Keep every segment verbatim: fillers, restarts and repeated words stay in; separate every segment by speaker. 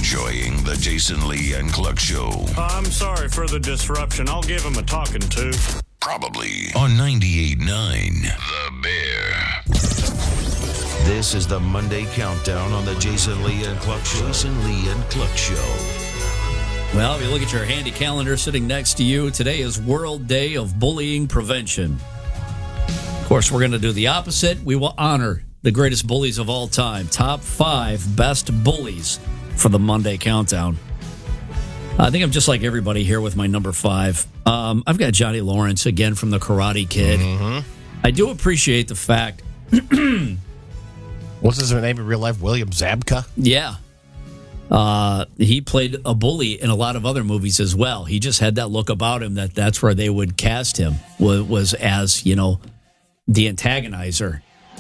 Speaker 1: enjoying the Jason Lee and Cluck Show.
Speaker 2: I'm sorry for the disruption. I'll give him a talking to.
Speaker 1: Probably on ninety-eight point nine The Bear. This is the Monday Countdown on the Jason Lee and Cluck Show. Jason Lee and Cluck Show.
Speaker 3: Well, if you look at your handy calendar sitting next to you, today is World Day of Bullying Prevention. Of course, we're going to do the opposite. We will honor the greatest bullies of all time. Top five best bullies for the Monday Countdown. I think I'm just like everybody here with my number five. Um, I've got Johnny Lawrence, again, from The Karate Kid. Mm-hmm. I do appreciate the fact...
Speaker 4: What's his name in real life? William Zabka?
Speaker 3: Yeah. Uh, he played a bully in a lot of other movies as well. He just had that look about him that that's where they would cast him, was, was as, you know, the antagonizer.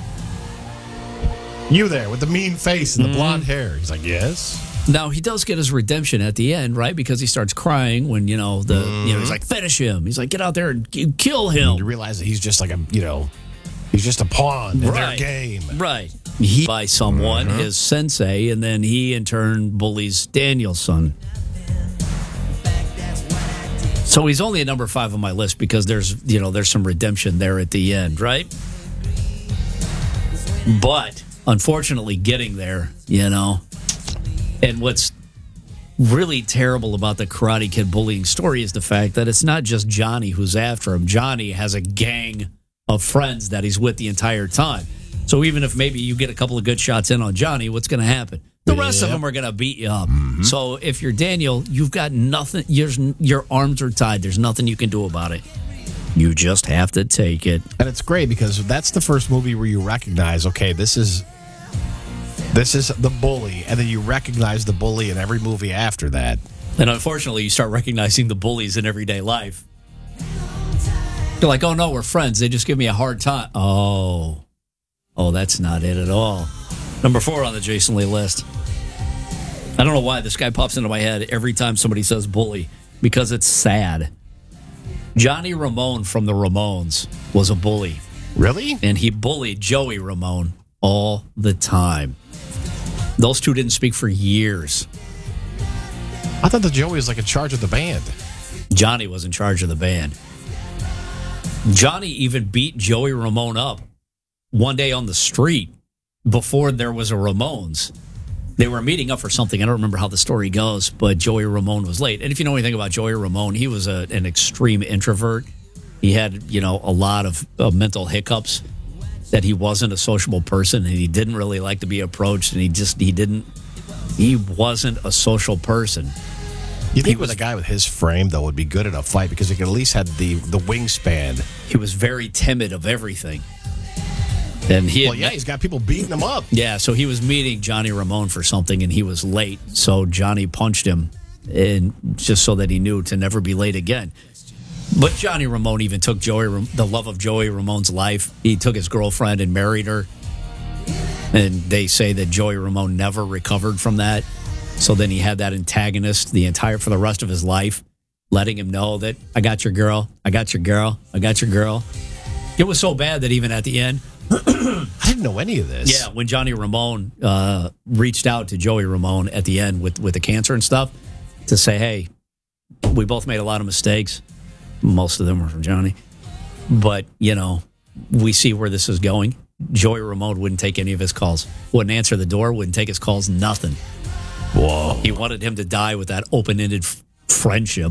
Speaker 4: You there with the mean face and the mm. blonde hair. He's like, yes.
Speaker 3: Now, he does get his redemption at the end, right? Because he starts crying when, you know, the mm. you know, he's like, finish him. He's like, get out there and kill him.
Speaker 4: And you realize that he's just like a, you know, he's just a pawn in right. their game.
Speaker 3: Right. He by someone, mm-hmm. his sensei, and then he in turn bullies Danielson. So he's only at number five on my list because there's, you know, there's some redemption there at the end, right? But unfortunately, getting there, you know, and what's really terrible about the Karate Kid bullying story is the fact that it's not just Johnny who's after him. Johnny has a gang of friends that he's with the entire time. So even if maybe you get a couple of good shots in on Johnny, what's going to happen? The rest yep. of them are going to beat you up. Mm-hmm. So if you're Daniel, you've got nothing. Your, your arms are tied. There's nothing you can do about it. You just have to take it.
Speaker 4: And it's great because that's the first movie where you recognize, okay, this is this is the bully, and then you recognize the bully in every movie after that.
Speaker 3: And unfortunately, you start recognizing the bullies in everyday life. You're like, oh no, we're friends. They just give me a hard time. Oh. Oh, that's not it at all. Number four on the Jason Lee list. I don't know why this guy pops into my head every time somebody says bully, because it's sad. Johnny Ramone from the Ramones was a bully.
Speaker 4: Really?
Speaker 3: And he bullied Joey Ramone all the time. Those two didn't speak for years.
Speaker 4: I thought that Joey was like in charge of the band.
Speaker 3: Johnny was in charge of the band. Johnny even beat Joey Ramone up one day on the street before there was a Ramones. They were meeting up for something. I don't remember how the story goes, but Joey Ramone was late. And if you know anything about Joey Ramone, he was a, an extreme introvert. He had, you know, a lot of uh, mental hiccups, that he wasn't a sociable person, and he didn't really like to be approached, and he just, he didn't, he wasn't a social person.
Speaker 4: You think with a guy with his frame, though, would be good at a fight because he could at least have the, the wingspan.
Speaker 3: He was very timid of everything. And he
Speaker 4: well, yeah, met, he's got people beating him up.
Speaker 3: Yeah, so he was meeting Johnny Ramone for something, and he was late. So Johnny punched him, and just so that he knew to never be late again. But Johnny Ramone even took Joey, the love of Joey Ramone's life. He took his girlfriend and married her. And they say that Joey Ramone never recovered from that. So then he had that antagonist the entire for the rest of his life, letting him know that I got your girl, I got your girl, I got your girl. It was so bad that even at the end,
Speaker 4: I didn't know any of this.
Speaker 3: Yeah, when Johnny Ramone uh, reached out to Joey Ramone at the end with, with the cancer and stuff to say, hey, we both made a lot of mistakes. Most of them were from Johnny. But, you know, we see where this is going. Joey Ramone wouldn't take any of his calls. Wouldn't answer the door, wouldn't take his calls, nothing.
Speaker 4: Whoa.
Speaker 3: He wanted him to die with that open-ended f- friendship.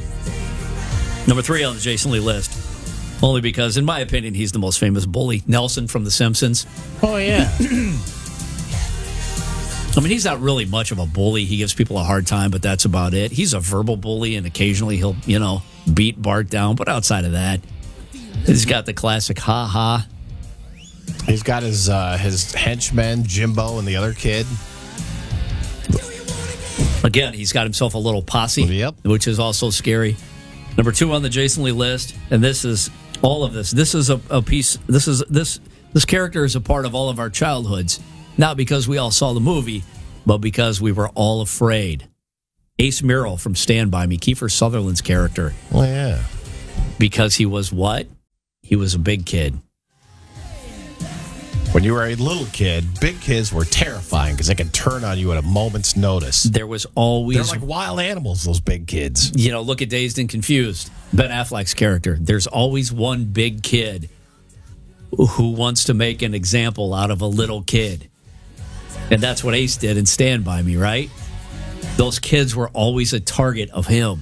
Speaker 3: Number three on the Jason Lee list. Only because, in my opinion, he's the most famous bully. Nelson from The Simpsons.
Speaker 4: Oh, yeah.
Speaker 3: I mean, he's not really much of a bully. He gives people a hard time, but that's about it. He's a verbal bully, and occasionally he'll, you know, beat Bart down. But outside of that, he's got the classic ha-ha.
Speaker 4: He's got his uh, his henchmen, Jimbo, and the other kid.
Speaker 3: Again, he's got himself a little posse,
Speaker 4: yep.
Speaker 3: which is also scary. Number two on the Jason Lee list, and this is all of this. This is a, a piece. This is this this character is a part of all of our childhoods, not because we all saw the movie, but because we were all afraid. Ace Merrill from Stand By Me, Kiefer Sutherland's character.
Speaker 4: Oh yeah,
Speaker 3: because he was what? He was a big kid.
Speaker 4: When you were a little kid, big kids were terrifying because they could turn on you at a moment's notice.
Speaker 3: There was always...
Speaker 4: They're like wild animals, those big kids.
Speaker 3: You know, look at Dazed and Confused. Ben Affleck's character. There's always one big kid who wants to make an example out of a little kid. And that's what Ace did in Stand By Me, right? Those kids were always a target of him.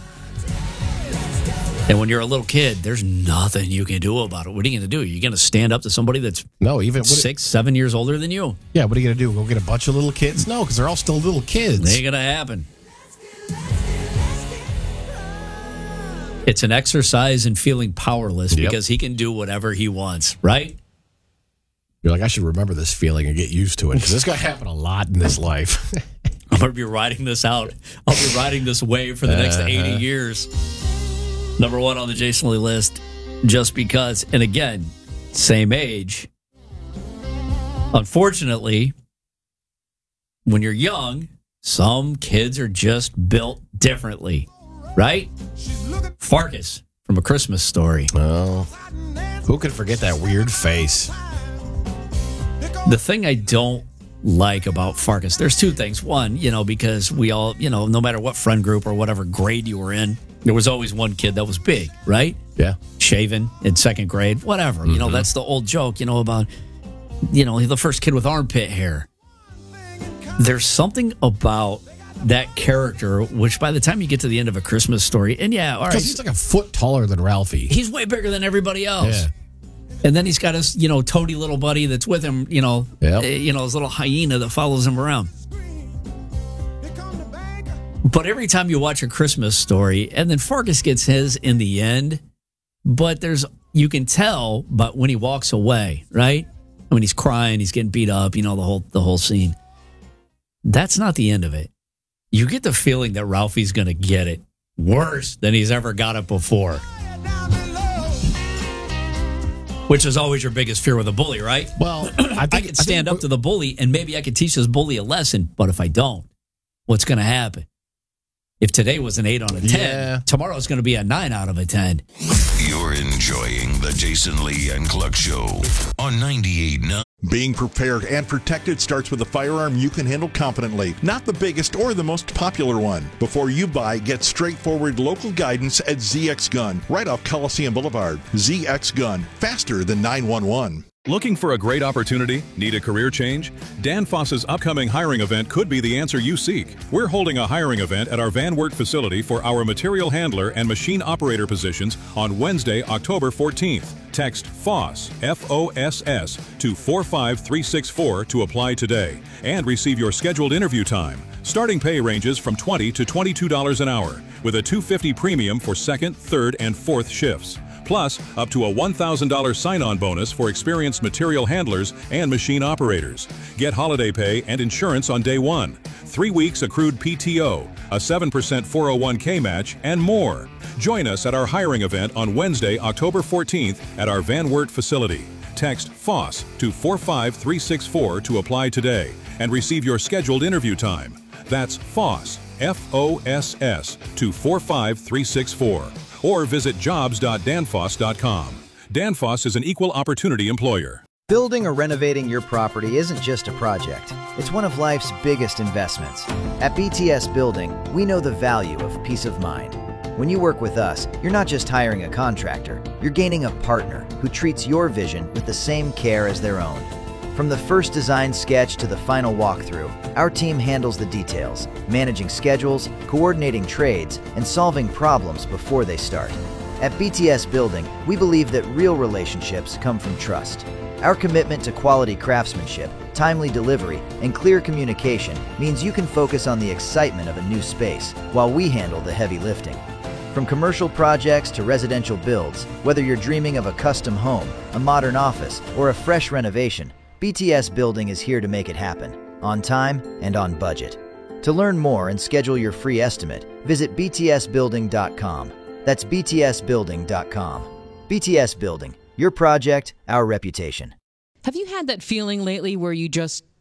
Speaker 3: And when you're a little kid, there's nothing you can do about it. What are you going to do? You're going to stand up to somebody that's
Speaker 4: no, even
Speaker 3: six, seven years older than you?
Speaker 4: Yeah, what are you going to do? Go get a bunch of little kids? No, because they're all still little kids.
Speaker 3: Ain't going to happen. It's an exercise in feeling powerless
Speaker 4: Yep.
Speaker 3: because he can do whatever he wants, right?
Speaker 4: You're like, I should remember this feeling and get used to it because this got to happen a lot in this life.
Speaker 3: I'm going to be riding this out. I'll be riding this wave for the next
Speaker 4: Uh-huh.
Speaker 3: eighty years. Number one on the Jason Lee list, just because. And again, same age. Unfortunately, when you're young, some kids are just built differently, right? Farkas from A Christmas Story.
Speaker 4: Oh, who could forget that weird face?
Speaker 3: The thing I don't like about Farkas, there's two things. One, you know, because we all, you know, no matter what friend group or whatever grade you were in, there was always one kid that was big, right?
Speaker 4: Yeah.
Speaker 3: Shaven in second grade, whatever. Mm-hmm. You know, that's the old joke, you know, about, you know, the first kid with armpit hair. There's something about that character, which by the time you get to the end of A Christmas Story, and yeah, all right.
Speaker 4: Because he's like a foot taller than Ralphie.
Speaker 3: He's way bigger than everybody else.
Speaker 4: Yeah.
Speaker 3: And then he's got his, you know, toady little buddy that's with him, you know,
Speaker 4: Yep.
Speaker 3: uh, you know, his little hyena that follows him around. But every time you watch A Christmas Story, and then Farkas gets his in the end, but there's, you can tell, but when he walks away, right? When he's crying, he's getting beat up, you know, the whole the whole scene. That's not the end of it. You get the feeling that Ralphie's going to get it worse than he's ever got it before. Which is always your biggest fear with a bully, right?
Speaker 4: Well, I, think,
Speaker 3: I could stand
Speaker 4: I think,
Speaker 3: up to the bully, and maybe I could teach this bully a lesson, but if I don't, what's going to happen? If today was an eight on a ten,
Speaker 4: Yeah.
Speaker 3: tomorrow's going to be a nine out of a ten.
Speaker 1: You're enjoying the Jason Lee and Cluck Show on ninety-eight point nine.
Speaker 5: Being prepared and protected starts with a firearm you can handle confidently, not the biggest or the most popular one. Before you buy, get straightforward local guidance at Z X Gun, right off Coliseum Boulevard. Z X Gun, faster than nine one one.
Speaker 6: Looking for a great opportunity? Need a career change? Danfoss's upcoming hiring event could be the answer you seek. We're holding a hiring event at our Van Wert facility for our material handler and machine operator positions on Wednesday, October fourteenth. Text FOSS, F O S S, to four five three six four to apply today and receive your scheduled interview time. Starting pay ranges from twenty dollars to twenty-two dollars an hour with a two hundred fifty dollars premium for second, third, and fourth shifts. Plus, up to a one thousand dollars sign-on bonus for experienced material handlers and machine operators. Get holiday pay and insurance on day one, three weeks accrued P T O, a seven percent four oh one k match, and more. Join us at our hiring event on Wednesday, October fourteenth at our Van Wert facility. Text FOSS to four five three six four to apply today and receive your scheduled interview time. That's FOSS, F O S S, to four five three six four. Or visit jobs dot danfoss dot com. Danfoss is an equal opportunity employer.
Speaker 7: Building or renovating your property isn't just a project. It's one of life's biggest investments. At B T S Building, we know the value of peace of mind. When you work with us, you're not just hiring a contractor, you're gaining a partner who treats your vision with the same care as their own. From the first design sketch to the final walkthrough, our team handles the details, managing schedules, coordinating trades, and solving problems before they start. At B T S Building, we believe that real relationships come from trust. Our commitment to quality craftsmanship, timely delivery, and clear communication means you can focus on the excitement of a new space while we handle the heavy lifting. From commercial projects to residential builds, whether you're dreaming of a custom home, a modern office, or a fresh renovation, B T S Building is here to make it happen, on time and on budget. To learn more and schedule your free estimate, visit b t s building dot com. That's b t s building dot com. B T S Building, your project, our reputation.
Speaker 8: Have you had that feeling lately where you just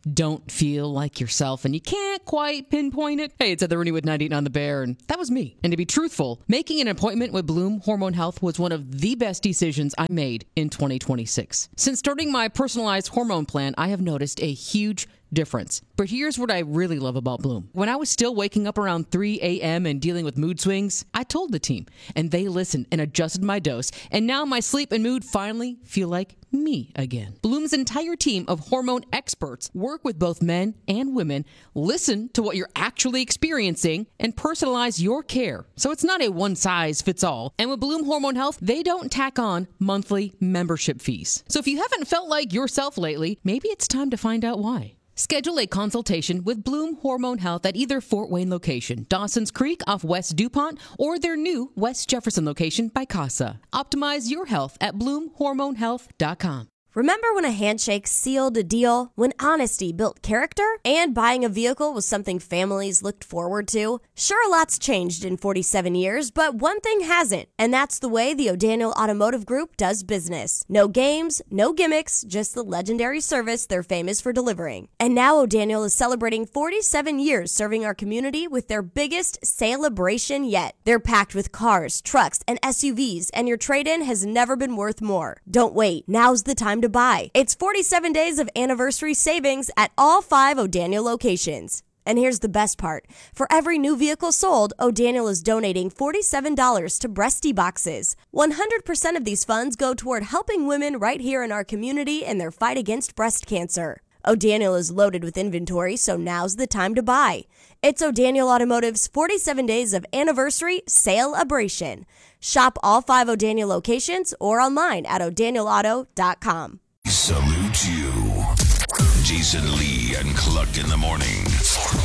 Speaker 8: don't feel like yourself and you can't quite pinpoint it? Hey, it's Heather Rooney with ninety-eight on the Bear, and that was me. And to be truthful, making an appointment with Bloom Hormone Health was one of the best decisions I made in twenty twenty-six. Since starting my personalized hormone plan, I have noticed a huge difference. But here's what I really love about Bloom. When I was still waking up around three a.m. and dealing with mood swings, I told the team, and they listened and adjusted my dose, and now my sleep and mood finally feel like me again. Bloom's entire team of hormone experts work with both men and women, listen to what you're actually experiencing, and personalize your care. So it's not a one-size-fits-all. And with Bloom Hormone Health, they don't tack on monthly membership fees. So if you haven't felt like yourself lately, maybe it's time to find out why. Schedule a consultation with Bloom Hormone Health at either Fort Wayne location, Dawson's Creek off West DuPont, or their new West Jefferson location by Casa. Optimize your health at bloom hormone health dot com.
Speaker 9: Remember when a handshake sealed a deal? When honesty built character? And buying a vehicle was something families looked forward to? Sure, lots changed in forty-seven years, but one thing hasn't, and that's the way the O'Daniel Automotive Group does business. No games, no gimmicks, just the legendary service they're famous for delivering. And now O'Daniel is celebrating forty-seven years serving our community with their biggest celebration yet. They're packed with cars, trucks, and S U Vs, and your trade-in has never been worth more. Don't wait, now's the time to buy. It's forty-seven days of anniversary savings at all five O'Daniel locations. And here's the best part. For every new vehicle sold, O'Daniel is donating forty-seven dollars to Breasty Boxes. one hundred percent of these funds go toward helping women right here in our community in their fight against breast cancer. O'Daniel is loaded with inventory, so now's the time to buy. It's O'Daniel Automotive's forty-seven days of anniversary sale-abration. Shop all five O'Daniel locations or online at o'daniel auto dot com.
Speaker 1: Salute you. Jason Lee and Cluck in the morning.